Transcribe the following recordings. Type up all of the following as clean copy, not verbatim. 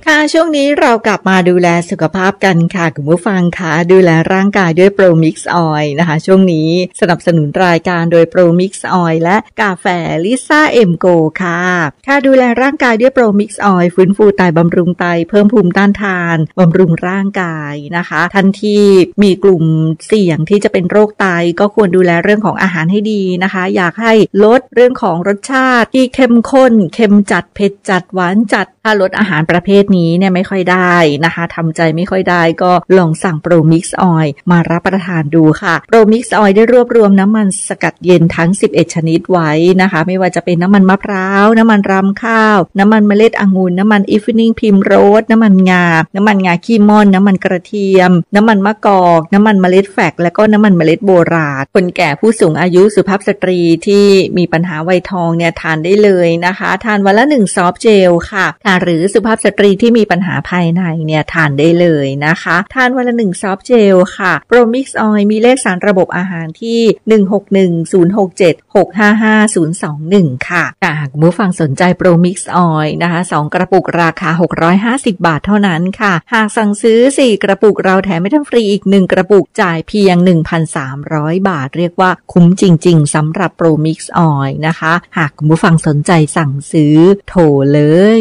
ค่ะช่วงนี้เรากลับมาดูแลสุขภาพกันค่ะคุณผู้ฟังค่ะดูแลร่างกายด้วย Pro Mix Oil นะคะช่วงนี้สนับสนุนรายการโดย Pro Mix Oil และกาแฟลิซ่าเอ็มโกค่ะดูแลร่างกายด้วย Pro Mix Oil ฟื้นฟูไตบำรุงไตเพิ่มภูมิต้านทานบำรุงร่างกายนะคะท่านที่มีกลุ่มเสี่ยงที่จะเป็นโรคไตก็ควรดูแลเรื่องของอาหารให้ดีนะคะอยากให้ลดเรื่องของรสชาติที่เข้มข้นเค็มจัดเผ็ดจัดหวานจัดถ้าลดอาหารประเภทนี้เนี่ยไม่ค่อยได้นะคะทำใจไม่ค่อยได้ก็ลองสั่ง Pro Mix Oil มารับประทานดูค่ะ Pro Mix Oil ได้รวบรวมน้ำมันสกัดเย็นทั้ง11ชนิดไว้นะคะไม่ว่าจะเป็นน้ำมันมะพร้าวน้ำมันรำข้าวน้ำมันเมล็ดองุ่นน้ำมันอีฟนิ่งพิมโรสน้ำมันงาน้ำมันงาขี้ม่อนน้ำมันกระเทียมน้ำมันมะกอกน้ำมันเมล็ดแฟกและก็น้ำมันเมล็ดโบราณคนแก่ผู้สูงอายุสุภาพสตรีที่มีปัญหาวัยทองเนี่ยทานได้เลยนะคะทานวันละ1ซอฟต์เจลค่ะหรือสุภาพสตรีที่มีปัญหาภายในเนี่ยทานได้เลยนะคะทานวันละ1ซอฟต์เจลค่ะ Pro Mix Oil มีเลขสารระบบอาหารที่161067655021ค่ะคุณผู้ฟังสนใจ Pro Mix Oil นะคะ2กระปุกราคา650บาทเท่านั้นค่ะหากสั่งซื้อ4กระปุกเราแถมไม่ทันฟรีอีก1กระปุกจ่ายเพียง 1,300 บาทเรียกว่าคุ้มจริงๆสำหรับ Pro Mix Oil นะคะหากคุณผู้ฟังสนใจสั่งซื้อโทรเลย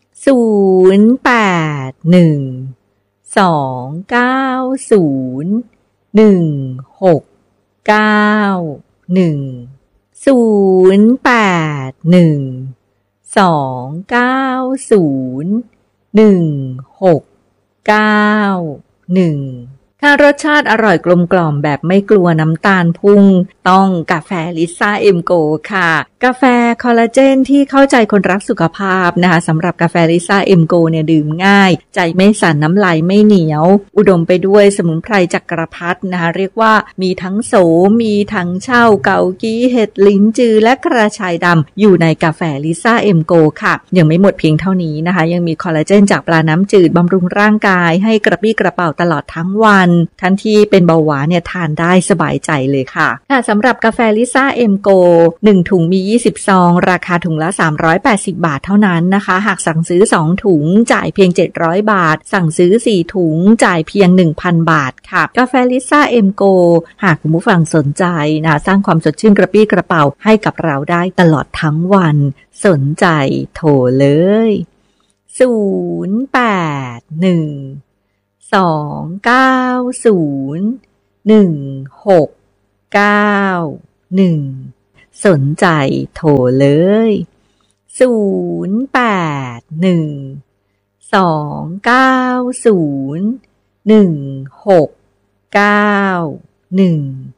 0812901691รสชาติอร่อยกลมกล่อมแบบไม่กลัวน้ำตาลพุ่งต้องกาแฟลิซ่าเอ็มโกค่ะกาแฟคอลลาเจนที่เข้าใจคนรักสุขภาพนะคะสำหรับกาแฟลิซ่าเอ็มโกเนี่ยดื่มง่ายใจไม่สั่นน้ำลายไม่เหนียวอุดมไปด้วยสมุนไพรจักรพรรดินะคะเรียกว่ามีทั้งโสมมีทั้งเช่าเกากี้เห็ดลิ้นจือและกระชายดำอยู่ในกาแฟลิซ่าเอ็มโกค่ะยังไม่หมดเพียงเท่านี้นะคะยังมีคอลลาเจนจากปลาน้ำจืดบำรุงร่างกายให้กระปรี้กระเป๋าตลอดทั้งวันท่านที่เป็นเบาหวานเนี่ยทานได้สบายใจเลยค่ะสำหรับกาแฟลิซ่าเอ็มโก1ถุงมี20ซองราคาถุงละ380บาทเท่านั้นนะคะหากสั่งซื้อ2ถุงจ่ายเพียง700บาทสั่งซื้อ4ถุงจ่ายเพียง 1,000 บาทค่ะกาแฟลิซ่าเอ็มโกหากคุณผู้ฟังสนใจนะสร้างความสดชื่นกระปรี้กระเป๋าให้กับเราได้ตลอดทั้งวันสนใจโทรเลย0812901691สนใจโทรเลย0812901691